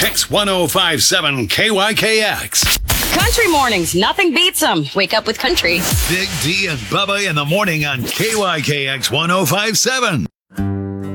X1057 KYKX. Country mornings, nothing beats them. Wake up with country. Big D and Bubba in the morning on KYKX 1057.